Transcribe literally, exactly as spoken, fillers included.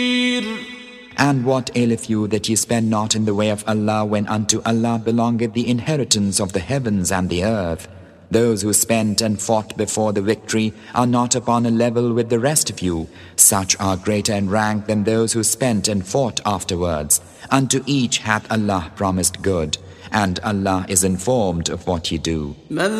And what aileth you that ye spend not in the way of Allah, when unto Allah belongeth the inheritance of the heavens and the earth? Those who spent and fought before the victory are not upon a level with the rest of you. Such are greater in rank than those who spent and fought afterwards. Unto each hath Allah promised good, and Allah is informed of what ye do.